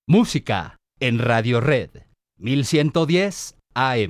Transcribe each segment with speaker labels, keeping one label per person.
Speaker 1: Música en Radio Red 1110 AM.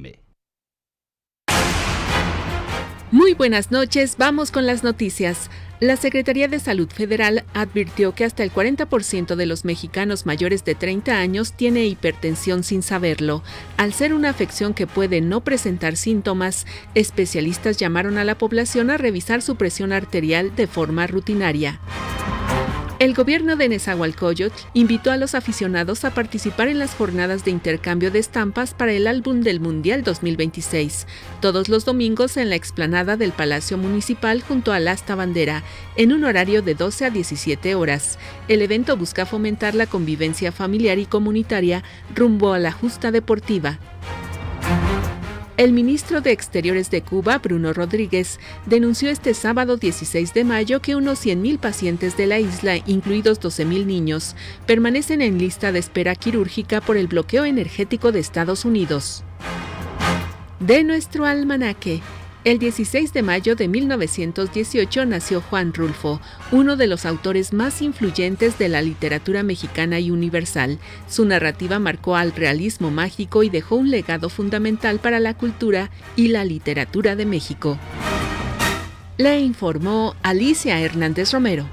Speaker 2: Muy buenas noches, vamos con las noticias. La Secretaría de Salud Federal advirtió que hasta el 40% de los mexicanos mayores de 30 años tiene hipertensión sin saberlo. Al ser una afección que puede no presentar síntomas, especialistas llamaron a la población a revisar su presión arterial de forma rutinaria. El gobierno de Nezahualcóyotl invitó a los aficionados a participar en las jornadas de intercambio de estampas para el álbum del Mundial 2026, todos los domingos en la explanada del Palacio Municipal junto al asta bandera, en un horario de 12 a 17 horas. El evento busca fomentar la convivencia familiar y comunitaria rumbo a la justa deportiva. El ministro de Exteriores de Cuba, Bruno Rodríguez, denunció este sábado 16 de mayo que unos 100,000 pacientes de la isla, incluidos 12,000 niños, permanecen en lista de espera quirúrgica por el bloqueo energético de Estados Unidos. De nuestro almanaque. El 16 de mayo de 1918 nació Juan Rulfo, uno de los autores más influyentes de la literatura mexicana y universal. Su narrativa marcó al realismo mágico y dejó un legado fundamental para la cultura y la literatura de México. Le informó Alicia Hernández Romero.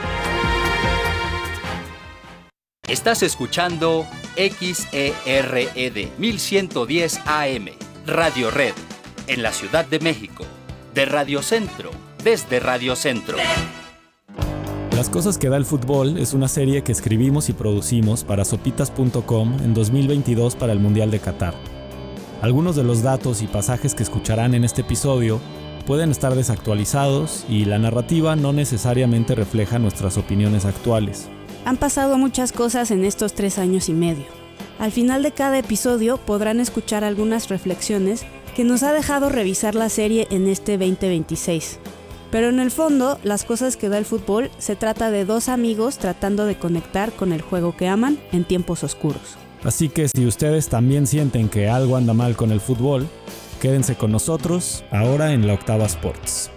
Speaker 1: Estás escuchando XERED 1110 AM, Radio Red. En la Ciudad de México, de Radio Centro, desde Radio Centro.
Speaker 3: Las cosas que da el fútbol es una serie que escribimos y producimos para sopitas.com en 2022 para el Mundial de Qatar. Algunos de los datos y pasajes que escucharán en este episodio pueden estar desactualizados y la narrativa no necesariamente refleja nuestras opiniones actuales.
Speaker 4: Han pasado muchas cosas en estos 3 años y medio. Al final de cada episodio podrán escuchar algunas reflexiones que nos ha dejado revisar la serie en este 2026. Pero en el fondo, las cosas que da el fútbol se trata de 2 amigos tratando de conectar con el juego que aman en tiempos oscuros.
Speaker 3: Así que si ustedes también sienten que algo anda mal con el fútbol, quédense con nosotros ahora en La Octava Sports.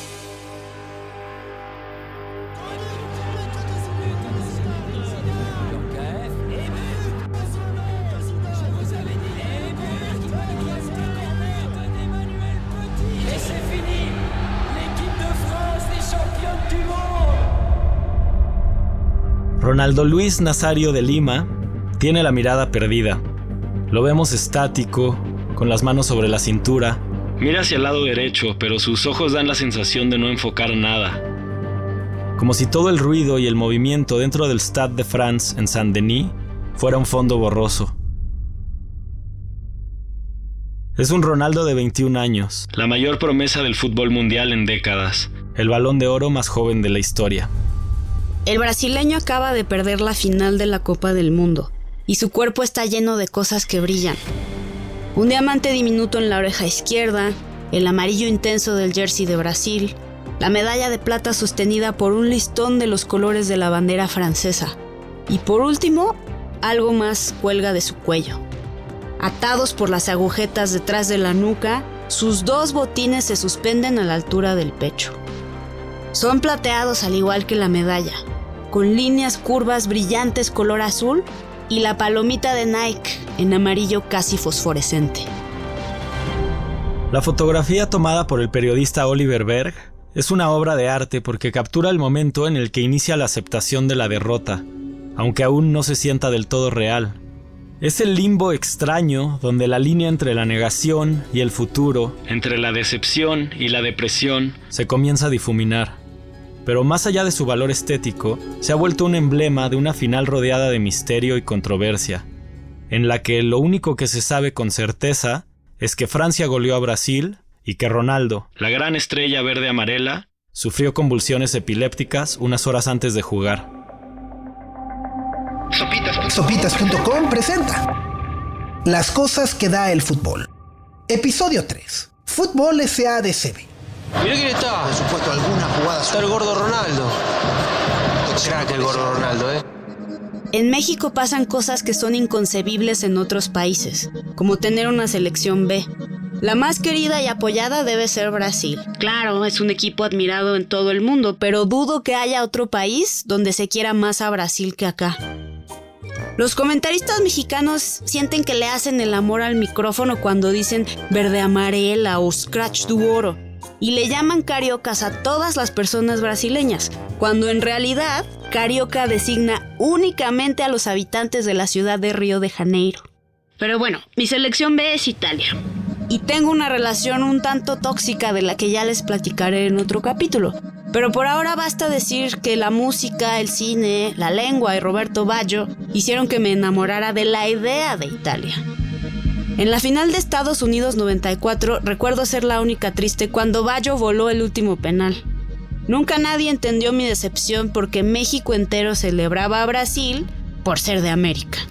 Speaker 3: Ronaldo Luis Nazario de Lima tiene la mirada perdida. Lo vemos estático, con las manos sobre la cintura. Mira hacia el lado derecho, pero sus ojos dan la sensación de no enfocar nada. Como si todo el ruido y el movimiento dentro del Stade de France en Saint-Denis fuera un fondo borroso. Es un Ronaldo de 21 años, la mayor promesa del fútbol mundial en décadas, el Balón de Oro más joven de la historia.
Speaker 4: El brasileño acaba de perder la final de la Copa del Mundo y su cuerpo está lleno de cosas que brillan. Un diamante diminuto en la oreja izquierda, el amarillo intenso del jersey de Brasil, la medalla de plata sostenida por un listón de los colores de la bandera francesa y por último, algo más cuelga de su cuello. Atados por las agujetas detrás de la nuca, sus 2 botines se suspenden a la altura del pecho. Son plateados al igual que la medalla, con líneas curvas brillantes color azul y la palomita de Nike en amarillo casi fosforescente.
Speaker 3: La fotografía tomada por el periodista Oliver Berg es una obra de arte porque captura el momento en el que inicia la aceptación de la derrota, aunque aún no se sienta del todo real. Es el limbo extraño donde la línea entre la negación y el futuro, entre la decepción y la depresión, se comienza a difuminar. Pero más allá de su valor estético, se ha vuelto un emblema de una final rodeada de misterio y controversia, en la que lo único que se sabe con certeza es que Francia goleó a Brasil y que Ronaldo, la gran estrella verde-amarela, sufrió convulsiones epilépticas unas horas antes de jugar.
Speaker 5: Sopitas.com presenta Las cosas que da el fútbol. Episodio 3. Fútbol SADCB.
Speaker 6: Mirá quién está.
Speaker 5: Por supuesto, alguna jugada.
Speaker 6: Está el gordo Ronaldo. Crack el gordo Ronaldo,
Speaker 4: En México pasan cosas que son inconcebibles en otros países, como tener una selección B. La más querida y apoyada debe ser Brasil. Claro, es un equipo admirado en todo el mundo, pero dudo que haya otro país donde se quiera más a Brasil que acá. Los comentaristas mexicanos sienten que le hacen el amor al micrófono cuando dicen verde amarela o scratch do ouro y le llaman cariocas a todas las personas brasileñas, cuando en realidad carioca designa únicamente a los habitantes de la ciudad de Río de Janeiro. Pero bueno, mi selección B es Italia. Y tengo una relación un tanto tóxica de la que ya les platicaré en otro capítulo. Pero por ahora basta decir que la música, el cine, la lengua y Roberto Baggio hicieron que me enamorara de la idea de Italia. En la final de Estados Unidos 94 recuerdo ser la única triste cuando Baggio voló el último penal. Nunca nadie entendió mi decepción porque México entero celebraba a Brasil por ser de América.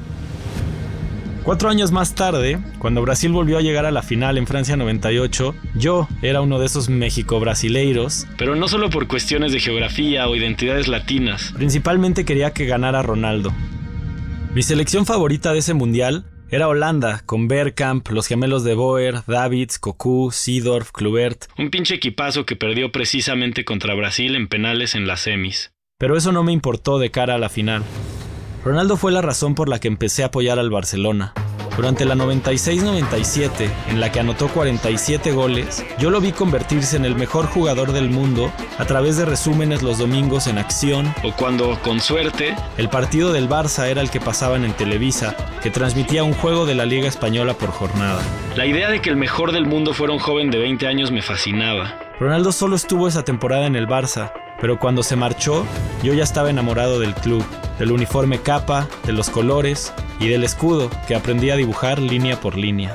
Speaker 3: 4 años más tarde, cuando Brasil volvió a llegar a la final en Francia 98, yo era uno de esos México-brasileiros, pero no solo por cuestiones de geografía o identidades latinas. Principalmente quería que ganara Ronaldo. Mi selección favorita de ese mundial era Holanda, con Bergkamp, los gemelos de Boer, Davids, Cocu, Seedorf, Kluivert. Un pinche equipazo que perdió precisamente contra Brasil en penales en las semis. Pero eso no me importó de cara a la final. Ronaldo fue la razón por la que empecé a apoyar al Barcelona. Durante la 96-97, en la que anotó 47 goles, yo lo vi convertirse en el mejor jugador del mundo a través de resúmenes los domingos en Acción, o cuando, con suerte, el partido del Barça era el que pasaban en Televisa, que transmitía un juego de la Liga Española por jornada. La idea de que el mejor del mundo fuera un joven de 20 años me fascinaba. Ronaldo solo estuvo esa temporada en el Barça, pero cuando se marchó, yo ya estaba enamorado del club, del uniforme capa, de los colores y del escudo que aprendí a dibujar línea por línea.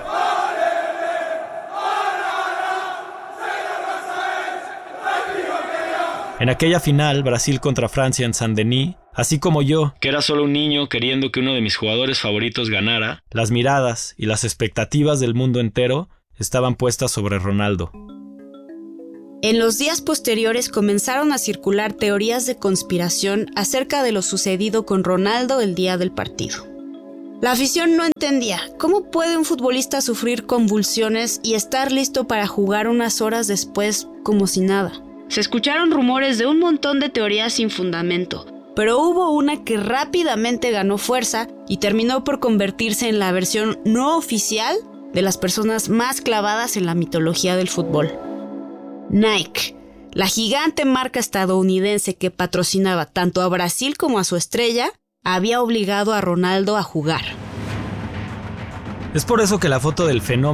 Speaker 3: En aquella final, Brasil contra Francia en Saint-Denis, así como yo, que era solo un niño queriendo que uno de mis jugadores favoritos ganara, las miradas y las expectativas del mundo entero estaban puestas sobre Ronaldo.
Speaker 4: En los días posteriores comenzaron a circular teorías de conspiración acerca de lo sucedido con Ronaldo el día del partido. La afición no entendía cómo puede un futbolista sufrir convulsiones y estar listo para jugar unas horas después como si nada. Se escucharon rumores de un montón de teorías sin fundamento, pero hubo una que rápidamente ganó fuerza y terminó por convertirse en la versión no oficial de las personas más clavadas en la mitología del fútbol. Nike, la gigante marca estadounidense que patrocinaba tanto a Brasil como a su estrella, había obligado a Ronaldo a jugar.
Speaker 3: Es por eso que la foto del fenómeno